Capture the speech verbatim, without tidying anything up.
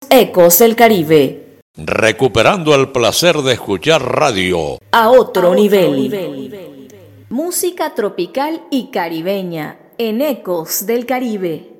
Ecos del Caribe. Recuperando el placer de escuchar radio. A otro, a otro nivel. nivel. Música tropical y caribeña en Ecos del Caribe.